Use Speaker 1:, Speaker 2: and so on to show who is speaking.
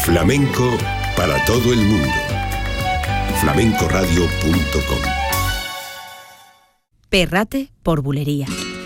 Speaker 1: Flamenco para todo el mundo. flamencoradio.com.
Speaker 2: Perrate por bulería.